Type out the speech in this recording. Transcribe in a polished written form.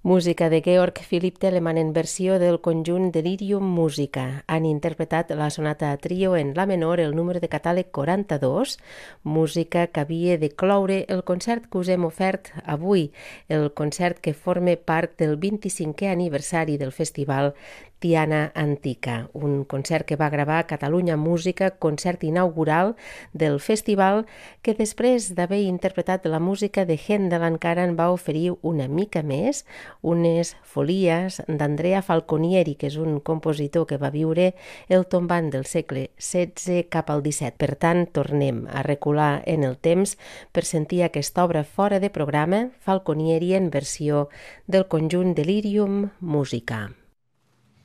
Música de Georg Philipp Telemann en versió del conjunt Delirium Musica. Han interpretat la sonata a trio en la menor, el número de catàleg 42, música que havia de cloure el concert que us hem ofert avui, el concert que forma part del 25è aniversari del festival Tiana Antica, un concert que va gravar Catalunya Música, concert inaugural del festival que després d'haver interpretat la música de Händel encara en va oferir una mica més, unes folies d'Andrea Falconieri, que és un compositor que va viure el tombant del segle XVI cap al XVII. Per tant, tornem a recular en el temps per sentir aquesta obra fora de programa, Falconieri en versió del conjunt Delirium Musica.